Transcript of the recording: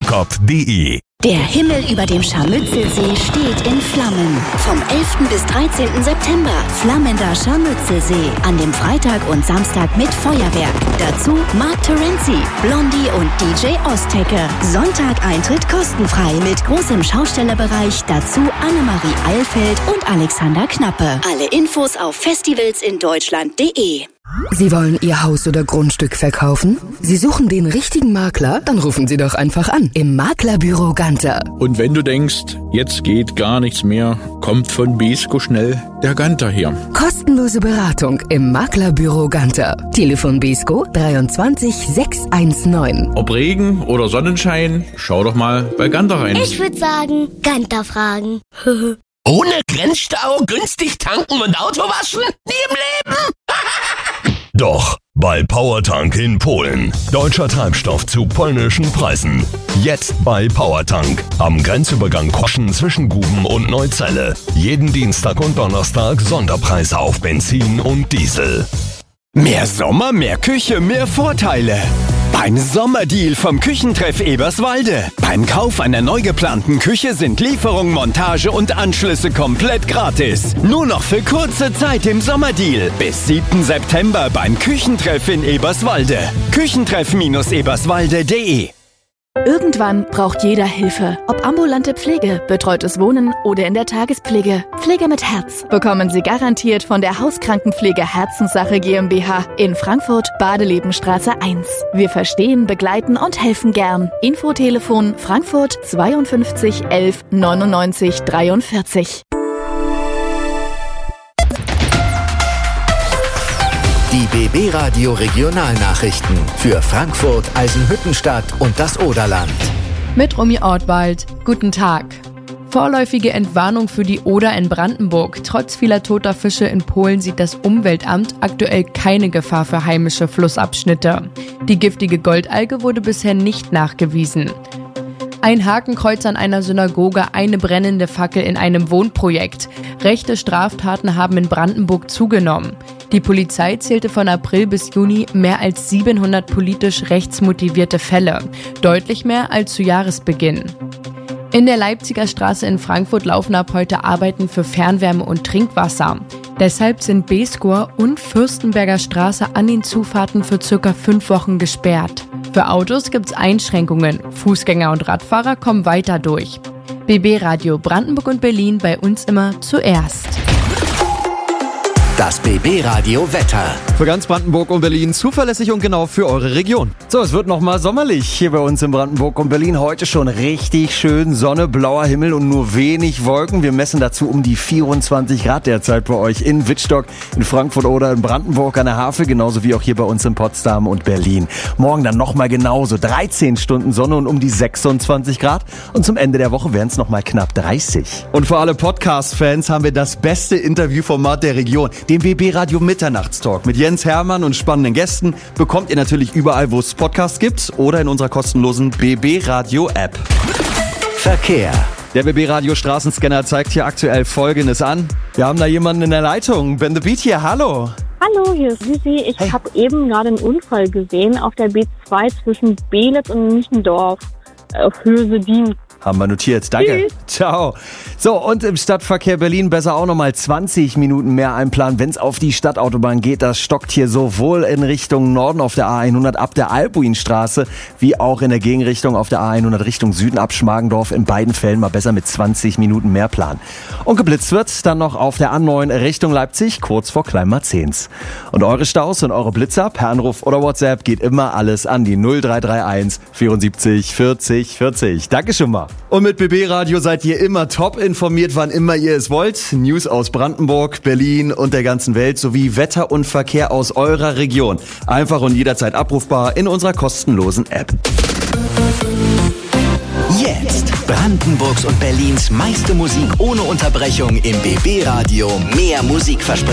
www.doppelkopf.de. Der Himmel über dem Scharmützelsee steht in Flammen. Vom 11. bis 13. September flammender Scharmützelsee. An dem Freitag und Samstag mit Feuerwerk. Dazu Mark Terenzi, Blondie und DJ Ostecke. Sonntag Eintritt kostenfrei mit großem Schaustellerbereich. Dazu Annemarie Eilfeld und Alexander Knappe. Alle Infos auf festivalsindeutschland.de. Sie wollen Ihr Haus oder Grundstück verkaufen? Sie suchen den richtigen Makler? Dann rufen Sie doch einfach an im Maklerbüro Ganter. Und wenn du denkst, jetzt geht gar nichts mehr, kommt von Besko schnell der Ganter her. Kostenlose Beratung im Maklerbüro Ganter. Telefon Besko 23 619. Ob Regen oder Sonnenschein, schau doch mal bei Ganter rein. Ich würde sagen, Ganter fragen. Ohne Grenzstau, günstig tanken und Auto waschen? Nie im Leben! Doch, bei Powertank in Polen. Deutscher Treibstoff zu polnischen Preisen. Jetzt bei Powertank. Am Grenzübergang Koschen zwischen Guben und Neuzelle. Jeden Dienstag und Donnerstag Sonderpreise auf Benzin und Diesel. Mehr Sommer, mehr Küche, mehr Vorteile. Beim Sommerdeal vom Küchentreff Eberswalde. Beim Kauf einer neu geplanten Küche sind Lieferung, Montage und Anschlüsse komplett gratis. Nur noch für kurze Zeit im Sommerdeal. Bis 7. September beim Küchentreff in Eberswalde. Küchentreff-eberswalde.de. Irgendwann braucht jeder Hilfe. Ob ambulante Pflege, betreutes Wohnen oder in der Tagespflege. Pflege mit Herz bekommen Sie garantiert von der Hauskrankenpflege Herzenssache GmbH in Frankfurt, Badelebenstraße 1. Wir verstehen, begleiten und helfen gern. Infotelefon Frankfurt 52 11 99 43. Die BB Radio Regionalnachrichten für Frankfurt, Eisenhüttenstadt und das Oderland. Mit Romy Ortwald. Guten Tag. Vorläufige Entwarnung für die Oder in Brandenburg. Trotz vieler toter Fische in Polen sieht das Umweltamt aktuell keine Gefahr für heimische Flussabschnitte. Die giftige Goldalge wurde bisher nicht nachgewiesen. Ein Hakenkreuz an einer Synagoge, eine brennende Fackel in einem Wohnprojekt. Rechte Straftaten haben in Brandenburg zugenommen. Die Polizei zählte von April bis Juni mehr als 700 politisch rechtsmotivierte Fälle. Deutlich mehr als zu Jahresbeginn. In der Leipziger Straße in Frankfurt laufen ab heute Arbeiten für Fernwärme und Trinkwasser. Deshalb sind Beeskower und Fürstenberger Straße an den Zufahrten für ca. 5 Wochen gesperrt. Für Autos gibt's Einschränkungen. Fußgänger und Radfahrer kommen weiter durch. BB Radio Brandenburg und Berlin, bei uns immer zuerst. Das BB Radio Wetter. Für ganz Brandenburg und Berlin zuverlässig und genau für eure Region. So, es wird nochmal sommerlich hier bei uns in Brandenburg und Berlin. Heute schon richtig schön Sonne, blauer Himmel und nur wenig Wolken. Wir messen dazu um die 24 Grad derzeit bei euch in Wittstock, in Frankfurt oder in Brandenburg an der Havel, genauso wie auch hier bei uns in Potsdam und Berlin. Morgen dann nochmal genauso 13 Stunden Sonne und um die 26 Grad. Und zum Ende der Woche wären es nochmal knapp 30. Und für alle Podcast-Fans haben wir das beste Interviewformat der Region. Den BB Radio Mitternachtstalk mit Jens Hermann und spannenden Gästen bekommt ihr natürlich überall, wo es Podcasts gibt oder in unserer kostenlosen BB Radio App. Verkehr. Der BB Radio Straßenscanner zeigt hier aktuell Folgendes an. Wir haben da jemanden in der Leitung. Ben the Beat hier, hallo. Hallo, hier ist Susi. Ich habe eben gerade einen Unfall gesehen auf der B2 zwischen Beelitz und Münchendorf auf Höhe Sedin. Haben wir notiert. Danke. Tschüss. Ciao. So, und im Stadtverkehr Berlin besser auch nochmal 20 Minuten mehr einplanen, wenn es auf die Stadtautobahn geht. Das stockt hier sowohl in Richtung Norden auf der A100 ab der Albuinstraße, wie auch in der Gegenrichtung auf der A100 Richtung Süden ab Schmargendorf. In beiden Fällen mal besser mit 20 Minuten mehr planen. Und geblitzt wird dann noch auf der A9 Richtung Leipzig, kurz vor Kleinmarzens. Und eure Staus und eure Blitzer per Anruf oder WhatsApp geht immer alles an die 0331 74 40 40. Danke schon mal. Und mit BB Radio seid ihr immer top informiert, wann immer ihr es wollt. News aus Brandenburg, Berlin und der ganzen Welt sowie Wetter und Verkehr aus eurer Region. Einfach und jederzeit abrufbar in unserer kostenlosen App. Jetzt Brandenburgs und Berlins meiste Musik ohne Unterbrechung im BB Radio. Mehr Musikversprechen.